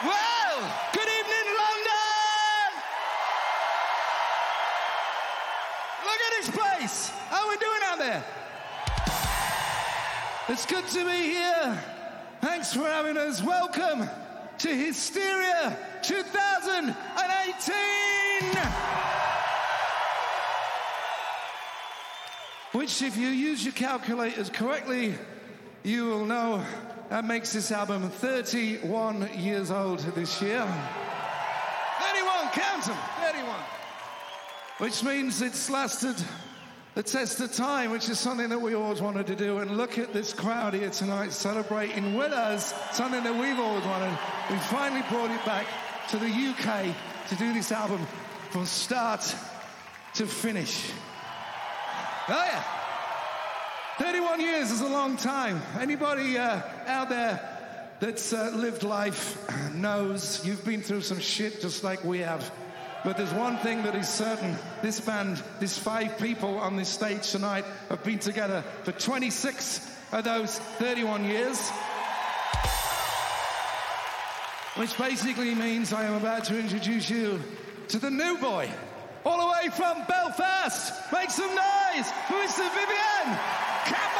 Well, good evening, London! Look at this place. How are we doing out there? It's good to be here. Thanks for having us. Welcome to Hysteria 2018! Which, if you use your calculators correctly, you will know that makes this album 31 years old this year. 31, count them, 31. Which means it's lasted the test of time, which is something that we always wanted to do. And look at this crowd here tonight celebrating with us something that we've always wanted. We finally brought it back to the UK to do this album from start to finish. Oh yeah. 31 years is a long time. Anybody out there that's lived life knows you've been through some shit just like we have. But there's one thing that is certain. This band, these 5 people on this stage tonight have been together for 26 of those 31 years. Which basically means I am about to introduce you to the new boy. All the way from Belfast, make some noise for Mr. Vivian Campbell!